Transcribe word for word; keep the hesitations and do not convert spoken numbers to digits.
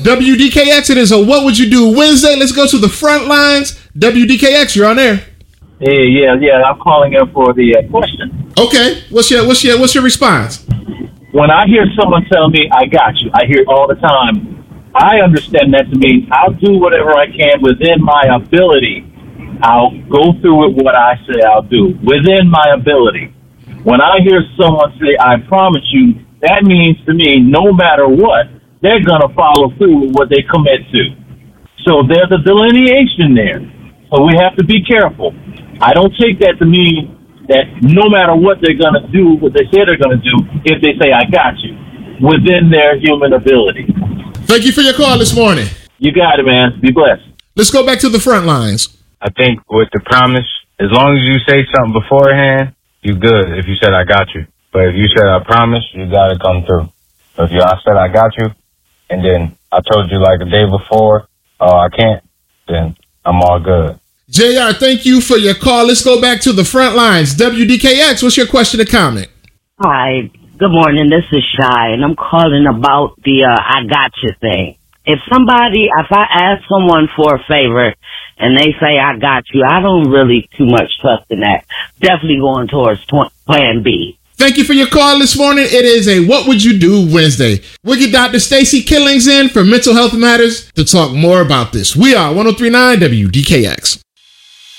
W D K X, it is a What Would You Do Wednesday. Let's go to the front lines. W D K X, you're on air. Hey, yeah, yeah, I'm calling in for the uh, question. Okay, what's your what's your what's your response? When I hear someone tell me, I got you, I hear it all the time. I understand that to mean I'll do whatever I can within my ability. I'll go through it what I say I'll do within my ability. When I hear someone say, I promise you, that means to me, no matter what, they're going to follow through with what they commit to. So there's a delineation there. So we have to be careful. I don't take that to mean that no matter what they're going to do, what they say they're going to do, if they say, I got you, within their human ability. Thank you for your call this morning. You got it, man. Be blessed. Let's go back to the front lines. I think with the promise, as long as you say something beforehand, you good. If you said, I got you. But if you said, I promise, you got to come through. If you I said, I got you, and then I told you like a day before, oh, I can't, then I'm all good. J R, thank you for your call. Let's go back to the front lines. W D K X, what's your question or comment? Hi, good morning. This is Shy, and I'm calling about the uh, I got you thing. If somebody, if I ask someone for a favor and they say I got you, I don't really too much trust in that. Definitely going towards tw- plan B. Thank you for your call this morning. It is a What Would You Do Wednesday. We'll get Doctor Stacy Killings in for Mental Health Matters to talk more about this. We are one oh three point nine W D K X.